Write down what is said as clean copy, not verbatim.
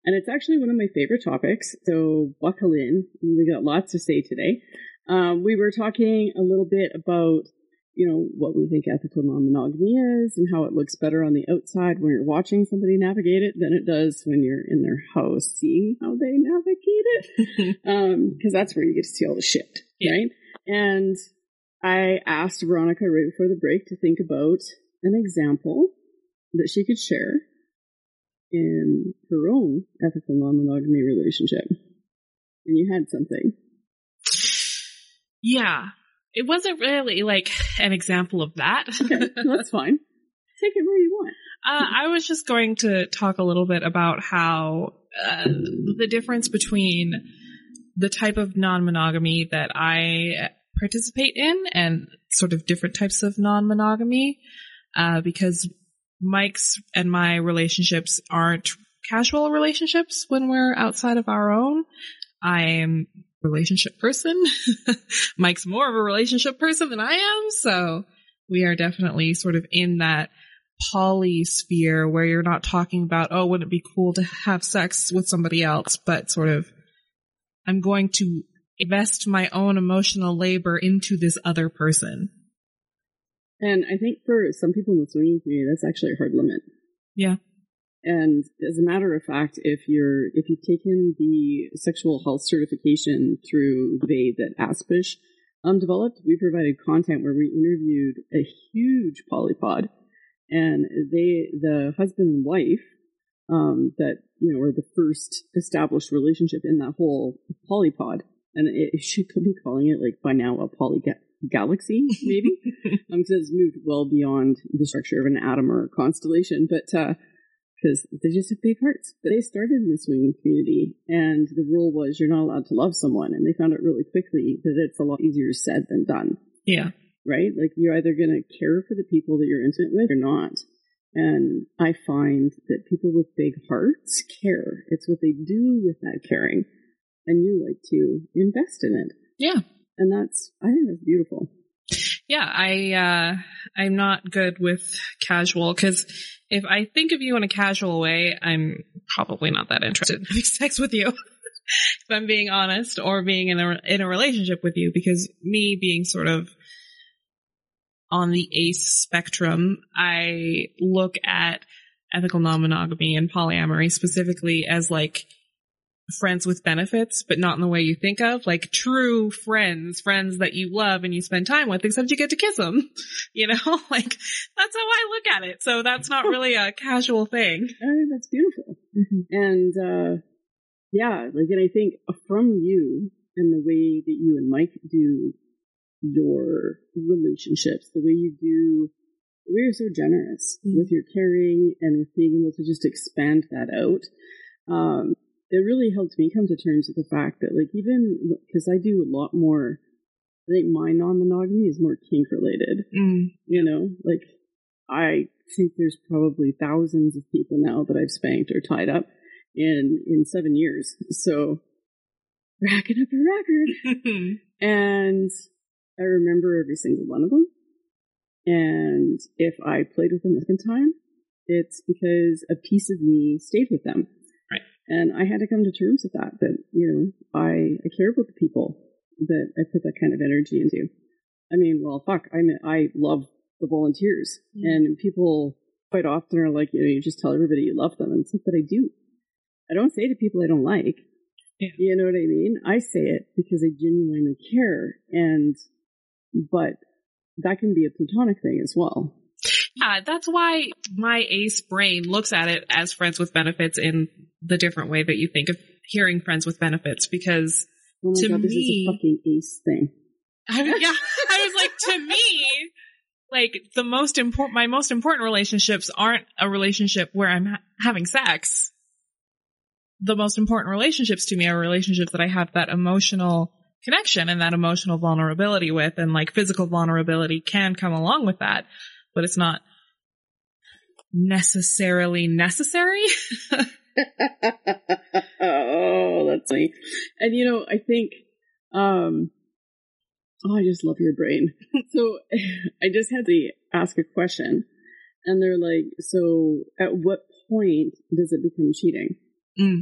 And it's actually one of my favorite topics. So buckle in. We got lots to say today. We were talking a little bit about, what we think ethical non-monogamy is and how it looks better on the outside when you're watching somebody navigate it than it does when you're in their house seeing how they navigate it. Because that's where you get to see all the shit, right? And I asked Veronica right before the break to think about an example that she could share in her own ethical non-monogamy relationship. And you had something. Yeah. It wasn't really like an example of that. Okay, that's fine. Take it where you want. I was just going to talk a little bit about how the difference between the type of non-monogamy that I participate in and sort of different types of non-monogamy, because Mike's and my relationships aren't casual relationships when we're outside of our own. I'm a relationship person. Mike's more of a relationship person than I am. So we are definitely sort of in that poly sphere where you're not talking about, oh, wouldn't it be cool to have sex with somebody else, but sort of, I'm going to invest my own emotional labor into this other person. And I think for some people in the swinging community, that's actually a hard limit. Yeah. And as a matter of fact, if you've taken the sexual health certification through the that ASPISH developed, we provided content where we interviewed a huge polypod, and the husband and wife that were the first established relationship in that whole polypod, and it should be calling it like by now a galaxy, maybe, because it's moved well beyond the structure of an atom or a constellation, but because they just have big hearts. But they started in the swinging community, and the rule was you're not allowed to love someone, and they found out really quickly that it's a lot easier said than done. Yeah. Right? Like, you're either going to care for the people that you're intimate with or not. And I find that people with big hearts care. It's what they do with that caring. And you like to invest in it. Yeah. And I think that's beautiful. Yeah, I'm not good with casual, because if I think of you in a casual way, I'm probably not that interested in having sex with you, if I'm being honest, or being in a relationship with you, because me being sort of on the ace spectrum, I look at ethical non-monogamy and polyamory specifically as like friends with benefits, but not in the way you think of, like true friends that you love and you spend time with, except you get to kiss them, like that's how I look at it. So that's not really a casual thing. I think that's beautiful. Mm-hmm. And, and I think from you and the way that you and Mike do your relationships, the way you're so generous with your caring and with being able to just expand that out. It really helped me come to terms with the fact that, like, even because I do a lot more, I think my non-monogamy is more kink related. Like, I think there's probably thousands of people now that I've spanked or tied up in 7 years. So, racking up a record. And I remember every single one of them. And if I played with them a second time, it's because a piece of me stayed with them. And I had to come to terms with that I care about the people that I put that kind of energy into. I mean, well, fuck, I love the volunteers. And people quite often are like, you just tell everybody you love them. And it's like, but I do. I don't say to people I don't like. Yeah. You know what I mean? I say it because I genuinely care. But that can be a platonic thing as well. Yeah, that's why my ace brain looks at it as friends with benefits in the different way that you think of hearing friends with benefits, because to God, me, this is a fucking ace thing. I was like, to me, like my most important relationships aren't a relationship where I'm having sex. The most important relationships to me are relationships that I have that emotional connection and that emotional vulnerability with, and like physical vulnerability can come along with that, but it's not necessarily necessary. Oh, that's funny. And I think, I just love your brain. So I just had to ask a question, and they're like, so at what point does it become cheating?